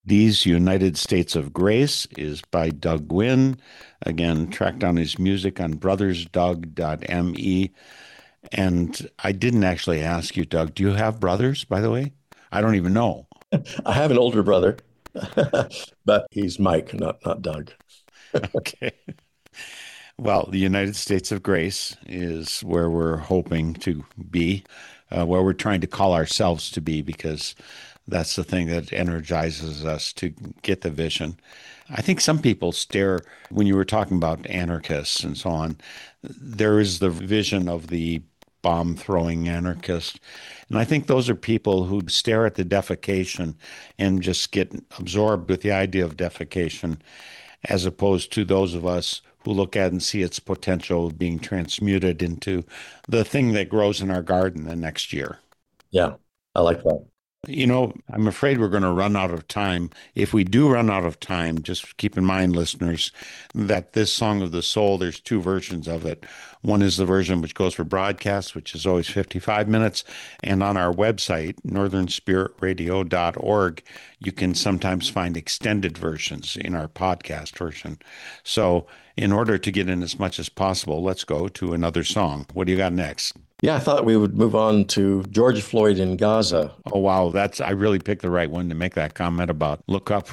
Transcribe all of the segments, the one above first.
These United States of Grace is by Doug Gwynn. Again, track down his music on brothersdoug.me. And I didn't actually ask you, Doug, do you have brothers, by the way? I don't even know. I have an older brother, but he's Mike, not Doug. Okay. Well, the United States of Grace is where we're hoping to be, where we're trying to call ourselves to be, because that's the thing that energizes us to get the vision. I think some people stare, when you were talking about anarchists and so on, there is the vision of the bomb throwing anarchist. And I think those are people who stare at the defecation and just get absorbed with the idea of defecation, as opposed to those of us who look at and see its potential being transmuted into the thing that grows in our garden the next year. Yeah, I like that. I'm afraid we're going to run out of time. If we do run out of time, just keep in mind, listeners, that this Song of the Soul, there's two versions of it. One is the version which goes for broadcast, which is always 55 minutes. And on our website, northernspiritradio.org, you can sometimes find extended versions in our podcast version. So in order to get in as much as possible, let's go to another song. What do you got next? Yeah, I thought we would move on to George Floyd in Gaza. Oh, wow. I really picked the right one to make that comment about look up.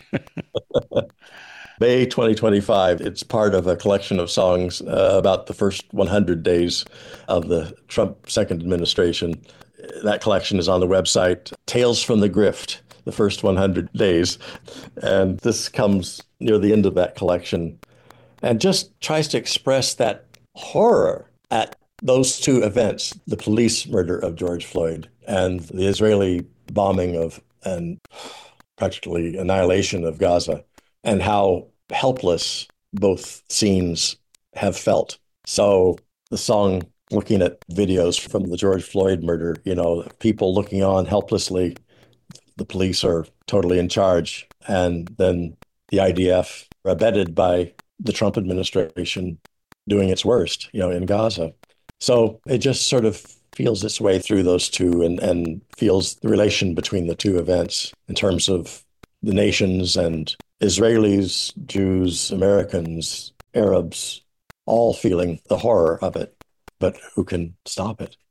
May 2025. It's part of a collection of songs about the first 100 days of the Trump second administration. That collection is on the website, Tales from the Grift, the first 100 days. And this comes near the end of that collection and just tries to express that horror at those two events, the police murder of George Floyd and the Israeli bombing of and practically annihilation of Gaza, and how helpless both scenes have felt. So the song, looking at videos from the George Floyd murder, people looking on helplessly, the police are totally in charge. And then the IDF, abetted by the Trump administration, doing its worst, in Gaza. So it just sort of feels its way through those two and feels the relation between the two events in terms of the nations and Israelis, Jews, Americans, Arabs, all feeling the horror of it, but who can stop it?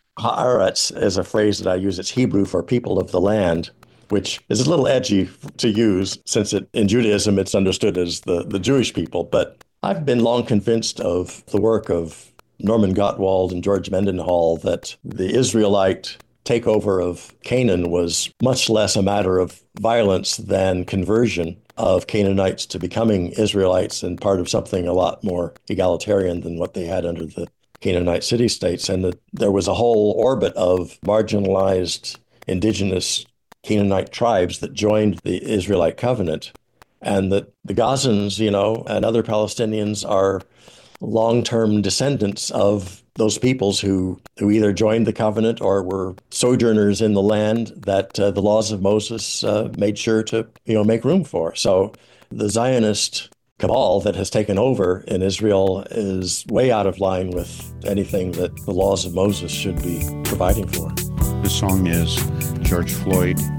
Haaretz is a phrase that I use. It's Hebrew for people of the land, which is a little edgy to use since in Judaism it's understood as the Jewish people. But I've been long convinced of the work of Norman Gottwald and George Mendenhall that the Israelite takeover of Canaan was much less a matter of violence than conversion of Canaanites to becoming Israelites and part of something a lot more egalitarian than what they had under the Canaanite city-states, and that there was a whole orbit of marginalized indigenous Canaanite tribes that joined the Israelite covenant, and that the Gazans, and other Palestinians are long-term descendants of those peoples who either joined the covenant or were sojourners in the land that the laws of Moses made sure to make room for. So the Zionist cabal that has taken over in Israel is way out of line with anything that the laws of Moses should be providing for. The song is George Floyd